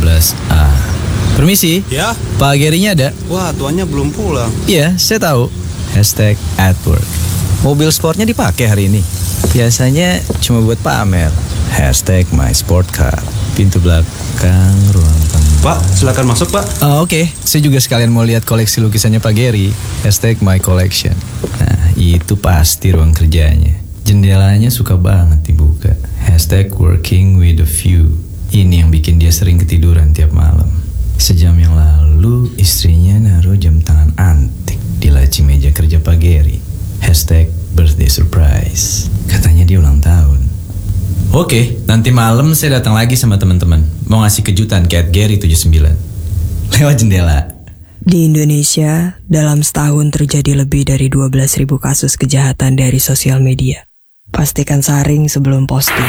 15A. Permisi. Ya? Pak Gerinya ada? Wah, tuannya belum pulang. Iya, saya tahu. #@work. Mobil sportnya dipakai hari ini. Biasanya cuma buat pamer. #mysportcar. Pintu belakang, ruang tamu. Pak, silakan masuk, Pak. Oke. Saya juga sekalian mau lihat koleksi lukisannya Pak Geri. #mycollection. Nah, itu pasti ruang kerjanya. Jendelanya suka banget dibuka. #working with a view. Ini yang bikin dia sering ketiduran tiap malam. Sejam yang lalu istrinya naruh jam tangan antik di laci meja kerja Pak Geri. #birthday surprise. Katanya dia ulang tahun. Oke, nanti malam saya datang lagi sama teman-teman. Mau ngasih kejutan ke @gary79. Lewat jendela. Di Indonesia, dalam setahun terjadi lebih dari 12.000 kasus kejahatan dari sosial media. Pastikan saring sebelum posting.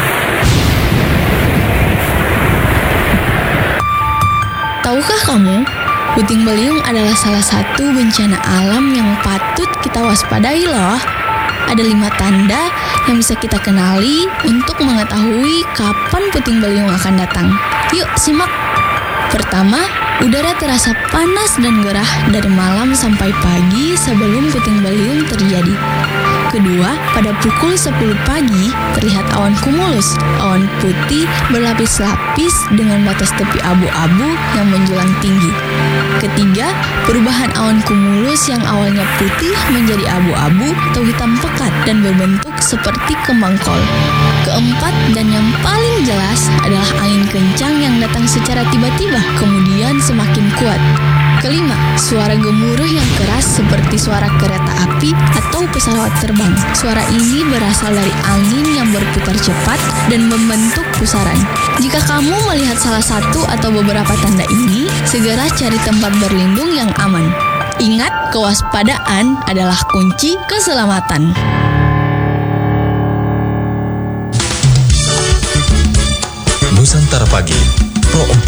Tahukah kamu, puting beliung adalah salah satu bencana alam yang patut kita waspadai loh. Ada 5 tanda yang bisa kita kenali untuk mengetahui kapan puting beliung akan datang. Yuk simak. Pertama, udara terasa panas dan gerah dari malam sampai pagi sebelum puting beliung terjadi. Kedua, pada pukul 10 pagi terlihat awan cumulus, awan putih berlapis-lapis dengan batas tepi abu-abu yang menjulang tinggi. Ketiga, perubahan awan cumulus yang awalnya putih menjadi abu-abu atau hitam pekat dan berbentuk seperti kembang kol. Keempat dan yang paling jelas adalah angin kencang yang datang secara tiba-tiba kemudian semakin kuat. Kelima, suara gemuruh yang keras seperti suara kereta api atau pesawat terbang. Suara ini berasal dari angin yang berputar cepat dan membentuk pusaran. Jika kamu melihat salah satu atau beberapa tanda ini, segera cari tempat berlindung yang aman. Ingat, kewaspadaan adalah kunci keselamatan. Nusantara Pagi, Pro 4.